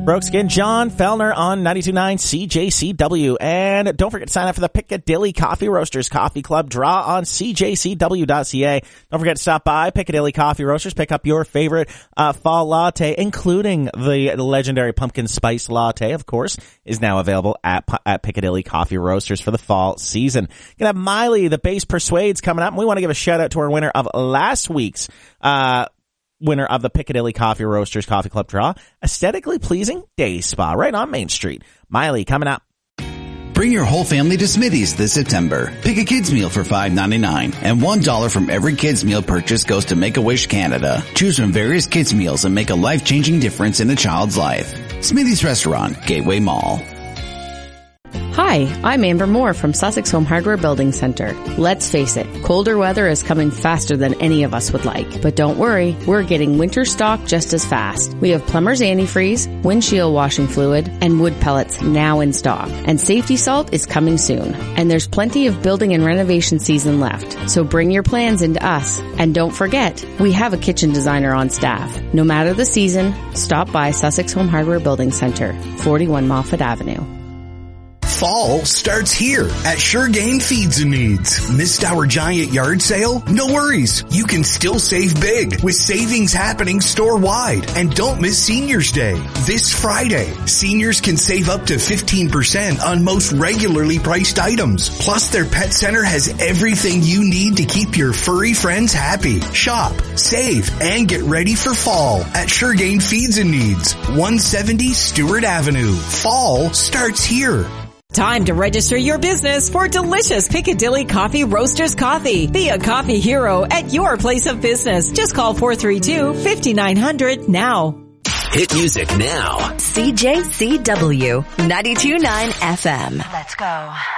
Brooks Skin, John Fellner on 92.9 CJCW. And don't forget to sign up for the Piccadilly Coffee Roasters Coffee Club draw on CJCW.ca. Don't forget to stop by Piccadilly Coffee Roasters. Pick up your favorite fall latte, including the legendary pumpkin spice latte, of course, is now available at Piccadilly Coffee Roasters for the fall season. Gonna have Miley, the Bass Persuades, coming up. And we want to give a shout out to our winner of last week's winner of the Piccadilly Coffee Roasters Coffee Club draw, Aesthetically Pleasing Day Spa, right on Main Street. Miley coming up. Bring your whole family to Smithy's this September. Pick a kids meal for $5.99, and $1 from every kids meal purchase goes to Make-A-Wish Canada. Choose from various kids meals and make a life-changing difference in a child's life. Smithy's Restaurant, Gateway Mall. Hi, I'm Amber Moore from Sussex Home Hardware Building Center. Let's face it, colder weather is coming faster than any of us would like. But don't worry, we're getting winter stock just as fast. We have Plumber's Antifreeze, windshield washing fluid, and wood pellets now in stock. And safety salt is coming soon. And there's plenty of building and renovation season left. So bring your plans into us. And don't forget, we have a kitchen designer on staff. No matter the season, stop by Sussex Home Hardware Building Center, 41 Moffat Avenue. Fall starts here at Suregain Feeds and Needs. Missed our giant yard sale? No worries. You can still save big with savings happening store-wide. And don't miss Seniors Day. This Friday, seniors can save up to 15% on most regularly priced items. Plus, their pet center has everything you need to keep your furry friends happy. Shop, save, and get ready for fall at Suregain Feeds and Needs, 170 Stewart Avenue. Fall starts here. Time to register your business for delicious Piccadilly Coffee Roasters coffee. Be a coffee hero at your place of business. Just call 432-5900 now. Hit music now. CJCW 92.9 FM. Let's go.